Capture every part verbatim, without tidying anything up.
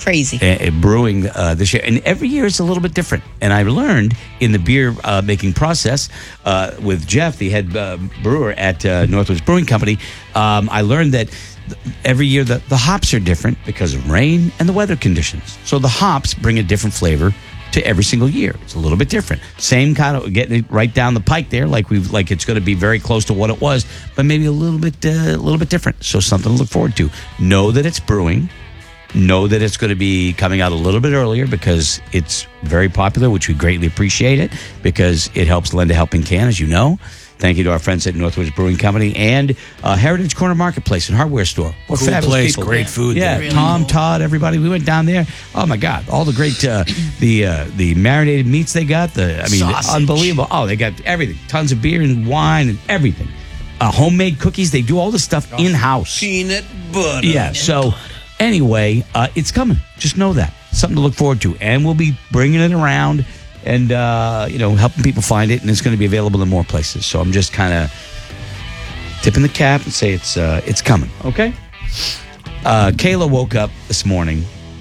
Crazy. Uh, brewing uh, this year. And every year it's a little bit different. And I learned in the beer uh, making process uh, with Jeff, the head uh, brewer at uh, Northwoods Brewing Company, um, I learned that every year the, the hops are different because of rain and the weather conditions. So the hops bring a different flavor to every single year. It's a little bit different. Same kind of getting it right down the pike there, like we've like it's going to be very close to what it was, but maybe a little bit uh, a little bit different. So something to look forward to. Know that it's brewing. Know that it's going to be coming out a little bit earlier because it's very popular, which we greatly appreciate it because it helps lend a helping hand, as you know. Thank you to our friends at Northwoods Brewing Company and uh, Heritage Corner Marketplace and Hardware Store. What cool fabulous place, people. great food. Yeah, there. Really Tom, cool. Todd, everybody. We went down there. Oh my God, all the great uh, the uh, the marinated meats they got. The I mean, Sausage. unbelievable. Oh, they got everything. Tons of beer and wine and everything. Uh, homemade cookies. They do all this stuff in house. Peanut butter. Yeah. So anyway, uh, it's coming. Just know that. Something to look forward to, and we'll be bringing it around. And, uh, you know, helping people find it, and it's going to be available in more places. So I'm just kind of tipping the cap and say it's uh, it's coming, okay? Uh, Kayla woke up this morning,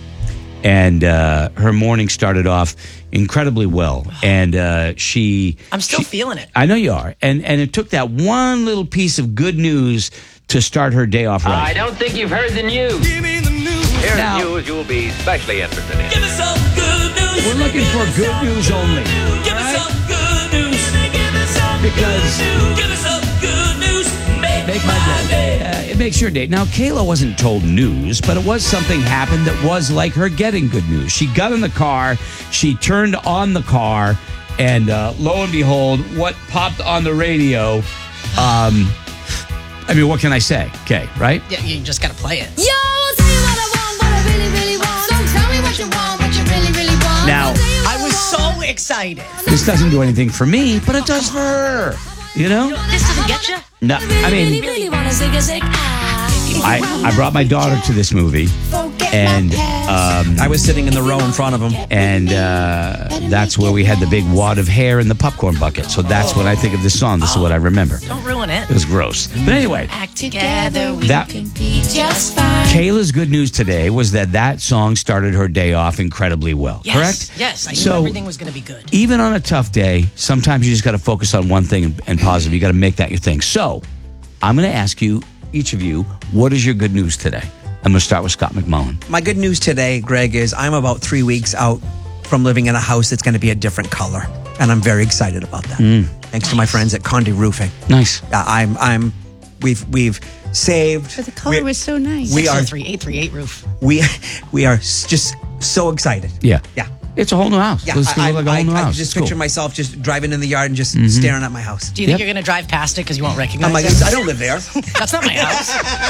and uh, her morning started off incredibly well. And uh, she... I'm still she, feeling it. I know you are. And, and it took that one little piece of good news to start her day off right. I don't think you've heard the news. Give me the news. Here's Now- news you'll be especially interested in. Give us some good news. We're looking for good news only. Give us right? some good news. Give us some Because- good news. Give us some good news. Make, Make my day. Uh, it makes your day. Now, Kayla wasn't told news, but it was something happened that was like her getting good news. She got in the car, she turned on the car, and uh, lo and behold, what popped on the radio? Um, I mean, what can I say? Okay, right? Yeah, you just got to play it. Yo, tell me what I want, what I really, really want. So tell me what you want, what you really, really want. Now- I'll tell you what I was want. so excited. This doesn't do anything for me, but it does for her. You know? This doesn't get you? No, I Really, mean, really wanna zig a zig. Ah. I, I brought my daughter to this movie, and um, I was sitting in the row in front of him. and uh, that's where we had the big wad of hair in the popcorn bucket. So that's when I think of this song. This is what I remember. Don't ruin it. It was gross. But anyway, Act together, we That- can be just fine. Kayla's good news today was that that song started her day off incredibly well. Yes. Correct? Yes. I knew So- everything was going to be good. Even on a tough day, sometimes you just got to focus on one thing and, and positive. You got to make that your thing. So I'm going to ask you, each of you, what is your good news today? I'm going to start with Scott McMullen. My good news today, Greg, is I'm about three weeks out from living in a house that's going to be a different color, and I'm very excited about that. Thanks to my friends at Conde Roofing. Nice. Uh, I'm, I'm, we've, we've saved. But the color we- was so nice. We are, three eight three eight roof. we, we are s- just so excited. Yeah. Yeah. It's a whole new house. Yeah, It's I, gonna look like a I, whole new I, I house. just It's cool. picture myself just driving in the yard and just staring at my house. Do you think Yep. you're going to drive past it because you won't recognize I'm like, it? I don't live there. That's not my house.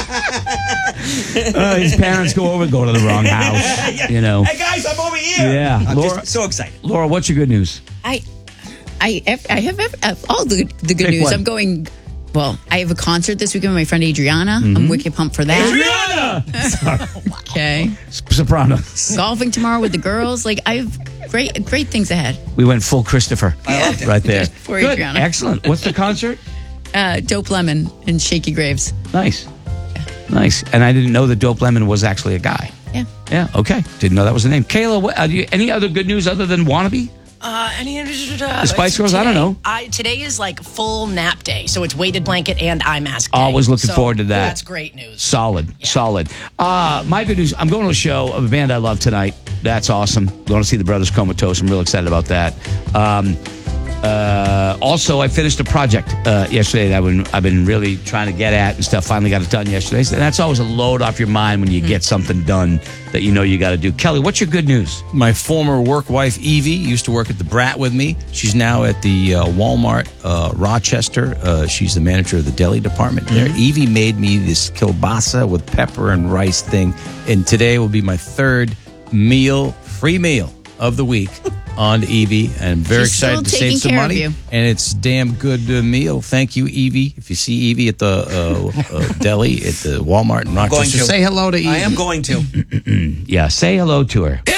Uh, his parents go over and go to the wrong house. You know. Hey guys, I'm over here. Yeah. I'm Laura, just so excited. Laura, what's your good news? I, I, have- I have ev- all the the good Pick news. one. I'm going. Well, I have a concert this weekend with my friend Adriana. I'm wicked pumped for that. Adriana! Okay. Sopranos. Golfing tomorrow with the girls. Like I have great great things ahead. We went full Christopher. I loved it. Right there. For Good. Adriana. Excellent. What's the concert? Uh, Dope Lemon and Shaky Graves. Nice. Nice. And I didn't know that Dope Lemon was actually a guy. Yeah. Yeah, okay. Didn't know that was the name. Kayla, what, uh, do you, any other good news other than Wannabe? Uh, any, uh, The Spice Girls? I don't know. I, today is like full nap day, so it's weighted blanket and eye mask day. Always looking So forward to that. That's great news. Solid, solid. Uh, my good news, I'm going to a show of a band I love tonight. That's awesome. Going to see the Brothers Comatose. I'm real excited about that. Um, uh, also, I finished a project uh, yesterday that I've been, I've been really trying to get at and stuff. Finally got it done yesterday. So that's always a load off your mind when you get something done that you know you got to do. Kelly, what's your good news? My former work wife, Evie, used to work at the Brat with me. She's now at the uh, Walmart uh, Rochester. Uh, she's the manager of the deli department there. Evie made me this kielbasa with pepper and rice thing. And today will be my third meal, free meal of the week on Evie. And I'm very She's still excited to taking save some care of money. you. And it's a damn good uh, meal. Thank you, Evie. If you see Evie at the uh, uh, deli at the Walmart in Going Rochester, to. say hello to Evie. I am going to. Yeah, say hello to her.